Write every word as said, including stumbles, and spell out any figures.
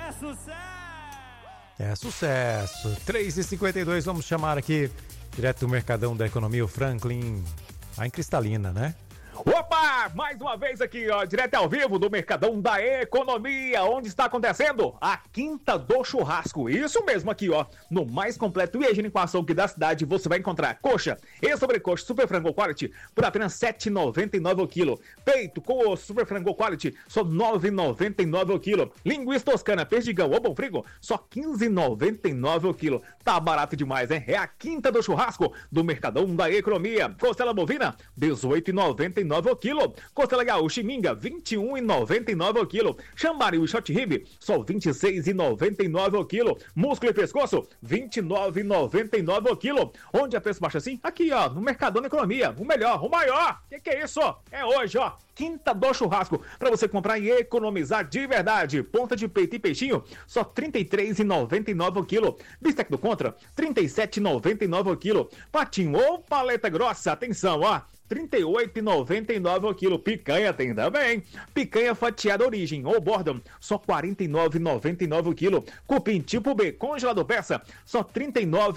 É sucesso. três e cinquenta e dois, vamos chamar aqui, direto do Mercadão da Economia, o Franklin, lá em Cristalina, né? Opa! Mais uma vez aqui, ó, direto ao vivo do Mercadão da Economia, onde está acontecendo a Quinta do Churrasco. Isso mesmo aqui, ó, no mais completo e higiênico açougue da cidade, você vai encontrar coxa e sobrecoxa Super Frango Quality por apenas sete reais e noventa e nove centavos o quilo. Peito com osso Super Frango Quality, só nove reais e noventa e nove centavos o quilo. Linguiça toscana, perdigão ou bom frigo, só quinze reais e noventa e nove centavos o quilo. Tá barato demais, hein? É a Quinta do Churrasco do Mercadão da Economia. Costela bovina, dezoito reais e noventa e nove centavos o quilo. Costela gaúcha e minga, vinte e um reais e noventa e nove centavos o quilo. Chambari e short rib, só vinte e seis reais e noventa e nove centavos o quilo. Músculo e pescoço, vinte e nove reais e noventa e nove centavos o quilo. Onde é preço baixo assim? Aqui, ó, no Mercadão da Economia. O melhor, o maior. Que que é isso? É hoje, ó. Quinta do Churrasco, para você comprar e economizar de verdade. Ponta de peito e peixinho, só trinta e três reais e noventa e nove centavos o quilo. Bistec do Contra, trinta e sete reais e noventa e nove centavos o quilo. Patinho ou paleta grossa, atenção, ó, trinta e oito reais e noventa e nove centavos o quilo. Picanha tem também. Picanha fatiada origem ou bordão, só quarenta e nove reais e noventa e nove centavos o quilo. Cupim tipo B, congelador peça, só trinta e nove